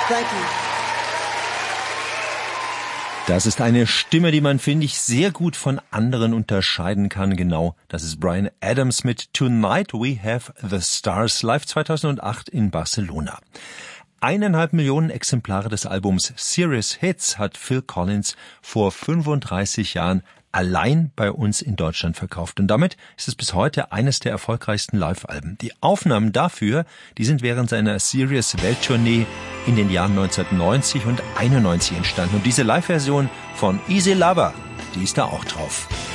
Thank you. Das ist eine Stimme, die man, finde ich, sehr gut von anderen unterscheiden kann. Genau, das ist Bryan Adams mit Tonight We Have the Stars, live 2008 in Barcelona. 1,5 Millionen Exemplare des Albums Serious Hits hat Phil Collins vor 35 Jahren allein bei uns in Deutschland verkauft. Und damit ist es bis heute eines der erfolgreichsten Live-Alben. Die Aufnahmen dafür, die sind während seiner Serious-Welttournee in den Jahren 1990 und 91 entstanden. Und diese Live-Version von Easy Lover, die ist da auch drauf.